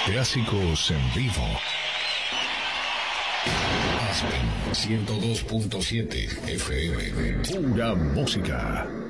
Clásicos en vivo. Aspen 102.7 FM. Pura música.